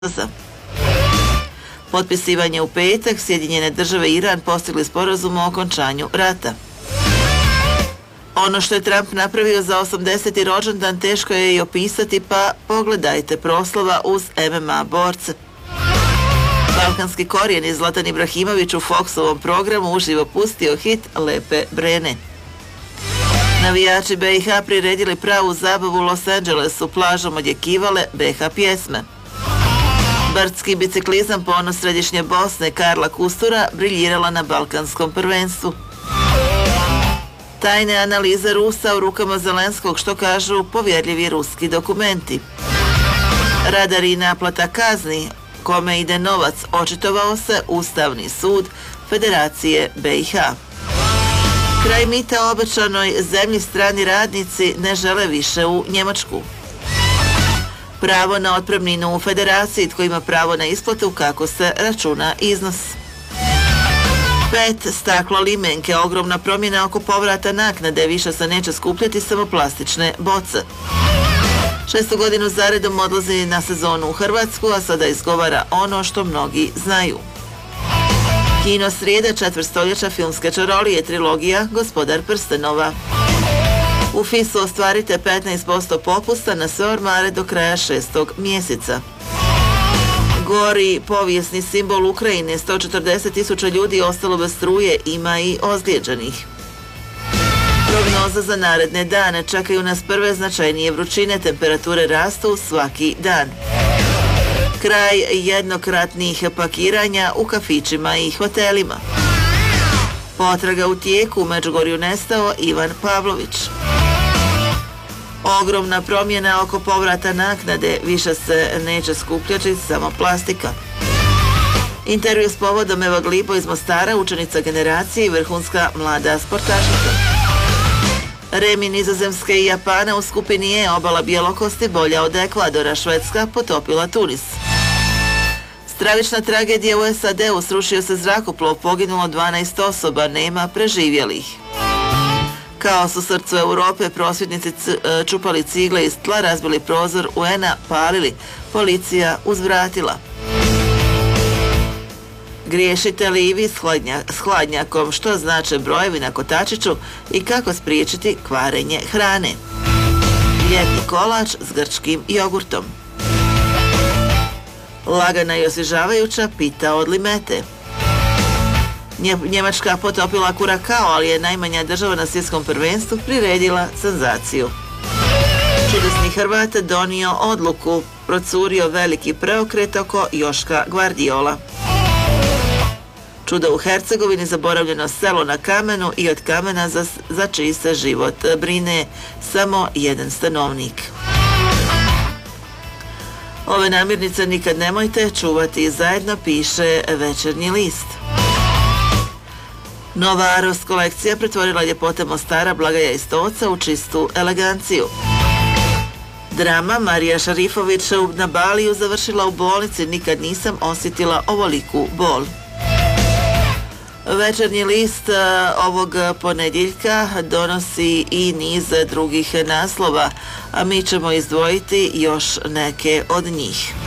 Potpisivanje u petak, Sjedinjene države i Iran postigli sporazum o okončanju rata. Ono što je Trump napravio za 80. rođendan teško je i opisati, pa pogledajte proslava uz MMA borce. Balkanski korijeni Zlatan Ibrahimović u Foxovom programu uživo pustio hit Lepe Brene. Navijači BiH priredili pravu zabavu u Los Angelesu, plažom odjekivale BiH pjesme. Brdski biciklizam, ponos središnje Bosne, Karla Kustura briljirala na balkanskom prvenstvu. Tajne analize Rusa u rukama Zelenskog, što kažu povjerljivi ruski dokumenti. Radar i naplata kazni, kome ide novac, očitovao se Ustavni sud Federacije BiH. Kraj mita obećanoj zemlji, strani radnici ne žele više u Njemačku. Pravo na otpremninu u Federaciji, tko ima pravo na isplatu kako se računa iznos. 5 staklo limenke, ogromna promjena oko povrata naknade, više se neće skupljati samo plastične boce. 6. godinu zaredom odlazi na sezonu u Hrvatsku, a sada izgovara ono što mnogi znaju. Kino srijede, četvrstoljeća filmske čarolije, trilogija Gospodar prstenova. U FIS-u ostvarite 15% popusta na sve ormare do kraja 6. mjeseca. Gori povijesni simbol Ukrajine, 140.000 ljudi ostalo bez struje, ima i ozlijeđenih. Prognoza za naredne dane, čekaju nas prve značajnije vrućine, temperature rastu svaki dan. Kraj jednokratnih pakiranja u kafićima i hotelima. Potraga u tijeku, u Međugorju nestao Ivan Pavlović. Ogromna promjena oko povrata naknade, više se neće skupljati samo plastika. Intervju s povodom Eva Glibo iz Mostara, učenica generacije i vrhunska mlada sportašica. Remi Nizozemske i Japana u skupini E, obala bjelokosti bolja od Ekvadora, Švedska potopila Tunis. Stravična tragedija u SAD-u, srušio se zrakoplov, poginulo 12 osoba, nema preživjelih. Kaos u srcu Europe, prosvjednici čupali cigle iz tla, razbili prozor UN-a, palili, policija uzvratila. Griješite li i vi s hladnjakom, što znače brojevi na kotačiću i kako spriječiti kvarenje hrane? Ljetni kolač s grčkim jogurtom. Lagana i osvježavajuća pita od limete. Njemačka potopila Kurakao, ali je najmanja država na svjetskom prvenstvu priredila senzaciju. Čudesni Hrvat donio odluku, procurio veliki preokret oko Joška Gvardiola. Čudo u Hercegovini, zaboravljeno selo na kamenu i od kamena za čiji se život brine samo jedan stanovnik. Ove namirnice nikad nemojte čuvati zajedno, piše Večernji list. Nova Aros kolekcija pretvorila ljepote Mostara, Blagaja i Stoca u čistu eleganciju. Drama Marija Šarifović na Baliju završila u bolnici, nikad nisam osjetila ovoliku bol. Večernji list ovog ponedjeljka donosi i niz drugih naslova, a mi ćemo izdvojiti još neke od njih.